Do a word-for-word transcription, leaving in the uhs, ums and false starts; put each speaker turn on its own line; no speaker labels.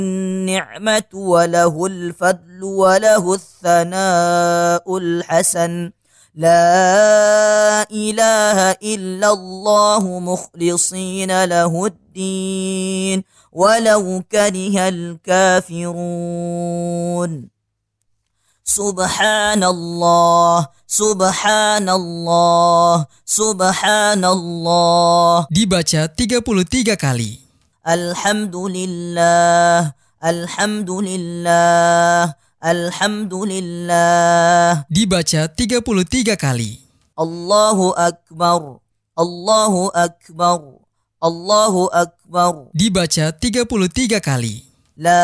النعمة وله الفضل وله الثناء الحسن لا إله إلا الله مخلصين له الدين ولو كره الكافرون سبحان الله سبحان الله سبحان الله.
Dibaca tiga puluh tiga kali.
Alhamdulillah Alhamdulillah Alhamdulillah.
Dibaca tiga puluh tiga kali.
Allahu Akbar Allahu Akbar Allahu Akbar.
Dibaca tiga puluh tiga kali.
La